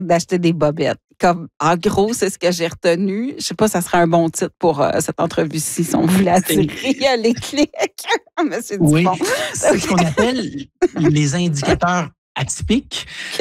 d'acheter des bobettes. Comme, en gros, c'est ce que j'ai retenu. Je sais pas, ça serait un bon titre pour cette entrevue-ci, si on voulait attirer les clics. Monsieur Oui, Dupont. c'est ce qu'on appelle les indicateurs atypiques.